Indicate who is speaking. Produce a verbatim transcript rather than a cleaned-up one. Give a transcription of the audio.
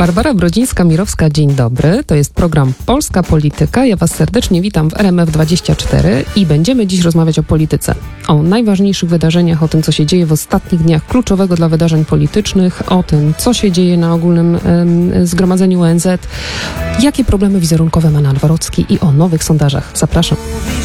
Speaker 1: Barbara Brodzińska-Mirowska, dzień dobry. To jest program Polska Polityka. Ja Was serdecznie witam w R M F dwadzieścia cztery i będziemy dziś rozmawiać o polityce. O najważniejszych wydarzeniach, o tym, co się dzieje w ostatnich dniach kluczowego dla wydarzeń politycznych, o tym, co się dzieje na ogólnym um, zgromadzeniu O N Z, jakie problemy wizerunkowe ma Nawrocki i o nowych sondażach. Zapraszam.